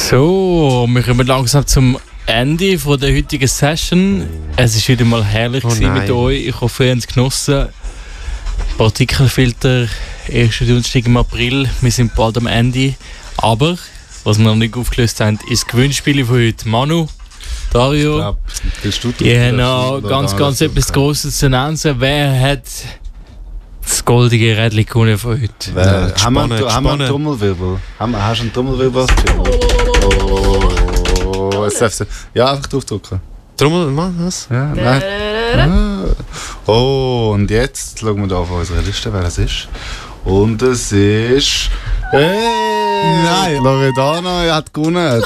So, wir kommen langsam zum Ende von der heutigen Session. Es war wieder mal herrlich mit euch. Ich hoffe, ihr habt es genossen. Partikelfilter, erster Donnerstag im April. Wir sind bald am Ende. Aber, was wir noch nicht aufgelöst haben, ist das Gewinnspiel von heute. Manu, Dario, ihr habt noch ganz etwas Grosses zu announcen. Wer hat das goldige Rädchen gewonnen von heute? Haben wir einen Trommelwirbel? Hast du einen Trommelwirbel? Ja, einfach draufdrücken. Trommel, Mann, was? Ja, nein. Oh, und jetzt schauen wir da auf unsere Liste, wer es ist. Und es ist... Nein, Loredana hat gewonnen.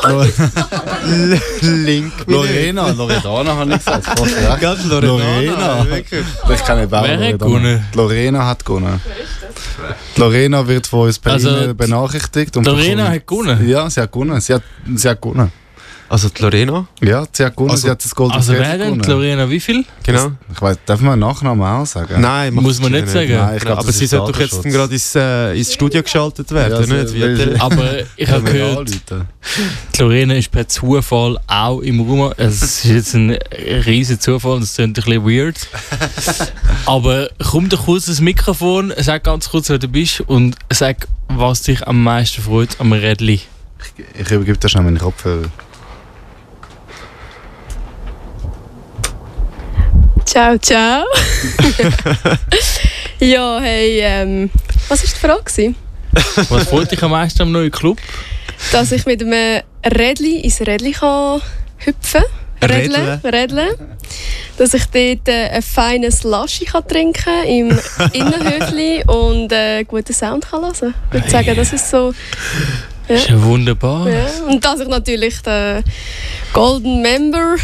Loredana habe ich gesagt. Ganz Loredana. Ich kann nicht Wer hat gewonnen? Lorena hat gewonnen. Lorena wird von uns per E-Mail benachrichtigt. Und Lorena hat gewonnen? Ja, sie hat gewonnen. Sie hat gewonnen. Also die Lorena? Ja, sie hat gewonnen. Also, sie hat das Golden Also Pferd wer denn? gewonnen. Lorena wie viel? Genau. Ich weiss, darf man einen Nachnamen auch sagen? Nein, Muss man nicht sagen. Nein, ich glaub, aber das sie ist sollte doch jetzt Datenschutz. gerade ins Studio geschaltet werden, Ja, nicht? Wie Aber ich habe gehört, die Lorena ist per Zufall auch im Raum. Es ist jetzt ein riesiger Zufall, das klingt ein bisschen weird. Aber komm doch kurz ins Mikrofon, sag ganz kurz, wer du bist und sag, was dich am meisten freut am Rädli. Ich übergebe dir schnell meine Kopfhörer. Ciao, ciao. Ja, hey, was war die Frage? Was freut dich am meisten am neuen Club? Dass ich mit einem Rädli ins Rädli kann hüpfen kann. Rädle. Dass ich dort ein feines Laschi kann trinken kann im Innenhöfli und guten Sound kann hören kann. Ich würde sagen, das ist so... Ja. Das ist ja wunderbar. Ja. Und dass ich natürlich den Golden Member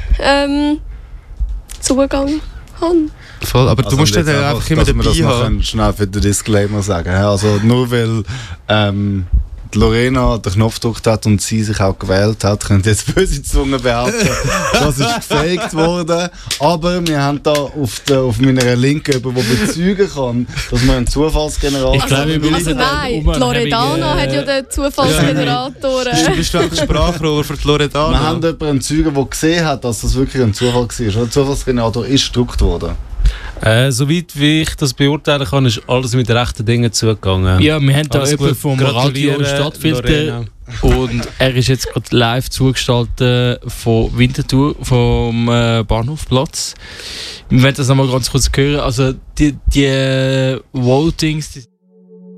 Zugang habe. Voll, aber du musst den einfach immer dabei dass wir das haben. noch schnell für den Disclaimer sagen. Also nur weil die Lorena den Knopf gedrückt hat und sie sich auch gewählt hat, könnt ihr jetzt böse Zunge behaupten, das ist gefaked worden. Aber wir haben da auf meiner Link jemanden, der bezeugen kann, dass wir einen Zufallsgenerator Ich glaube, wir Also nein, die Loredana hat ja den Zufallsgenerator. Du bist einfach Sprachrohr für die Loredana. Wir haben jemanden einen Zeugen, der gesehen hat, dass das wirklich ein Zufall war. Der Zufallsgenerator ist gedruckt worden. Soweit wie ich das beurteilen kann, ist alles mit rechten Dingen zugegangen. Ja, wir haben da Alles jemanden gut. vom Radio Gratuliere, Stadtfilter Lorena. und er ist jetzt gerade live zugeschaltet von Winterthur, vom Bahnhofplatz. Wir werden das nochmal ganz kurz hören. Also die Votings...